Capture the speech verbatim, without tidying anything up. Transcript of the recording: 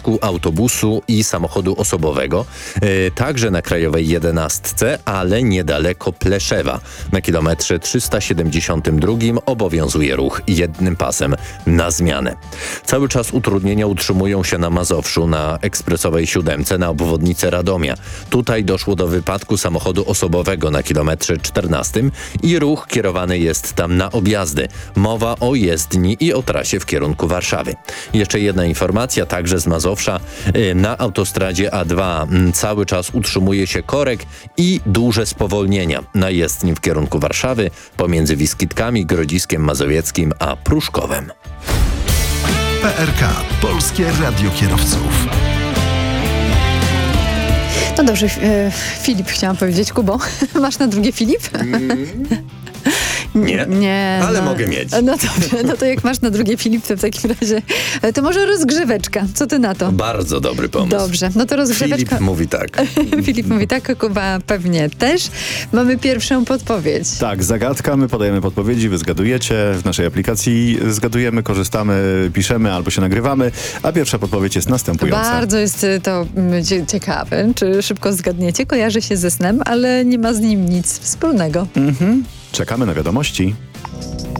wypadku autobusu i samochodu osobowego, yy, także na Krajowej jedenastce, ale niedaleko Pleszewa. Na kilometrze trzysta siedemdziesiątym drugim obowiązuje ruch jednym pasem na zmianę. Cały czas utrudnienia utrzymują się na Mazowszu, na ekspresowej siódemce, na obwodnicy Radomia. Tutaj doszło do wypadku samochodu osobowego na kilometrze czternastym i ruch kierowany jest tam na objazdy. Mowa o jezdni i o trasie w kierunku Warszawy. Jeszcze jedna informacja, także z Mazowsza. Na autostradzie A dwa cały czas utrzymuje się korek i duże spowolnienia na jezdni w kierunku Warszawy pomiędzy Wiskitkami, Grodziskiem Mazowieckim a Pruszkowem. P R K. Polskie Radio Kierowców. No dobrze, e, Filip chciałam powiedzieć. Kubo, masz na drugie Filip? Mm. Nie, nie, ale no, mogę mieć. No dobrze, no to jak masz na drugie Filip, to w takim razie to może rozgrzeweczka. Co ty na to? Bardzo dobry pomysł. Dobrze, no to rozgrzeweczka. Filip mówi tak. Filip mówi tak, Kuba pewnie też. Mamy pierwszą podpowiedź. Tak, zagadka, my podajemy podpowiedzi, wy zgadujecie, w naszej aplikacji zgadujemy, korzystamy, piszemy albo się nagrywamy, a pierwsza podpowiedź jest następująca. Bardzo jest to cie- ciekawe, czy szybko zgadniecie. Kojarzy się ze snem, ale nie ma z nim nic wspólnego. Mhm. Czekamy na wiadomości.